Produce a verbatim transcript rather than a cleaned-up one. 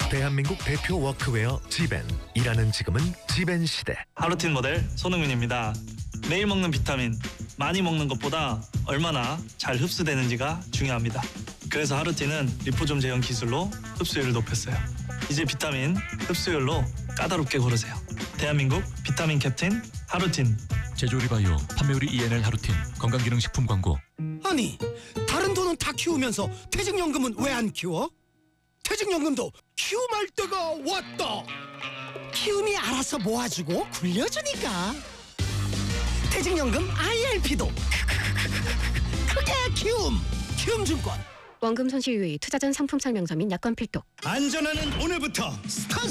대한민국 대표 워크웨어 지벤. 일하는 지금은 지벤 시대. 하루틴 모델 손흥민입니다. 매일 먹는 비타민, 많이 먹는 것보다 얼마나 잘 흡수되는지가 중요합니다. 그래서 하루틴은 리포좀 제형 기술로 흡수율을 높였어요. 이제 비타민 흡수율로 까다롭게 고르세요. 대한민국 비타민 캡틴 하루틴. 제조리 바이오, 판매우리 이엔엘 하루틴, 건강기능식품 광고. 아니, 다른 돈은 다 키우면서 퇴직연금은 왜 안 키워? 퇴직연금도 키움할 때가 왔다. 키움이 알아서 모아주고 굴려주니까. 퇴직연금 아이알피도 그게 키움. 키움증권. 원금 손실 유의, 투자 전 상품 설명서 및 약관 필독. 안전하는 오늘부터 스타트.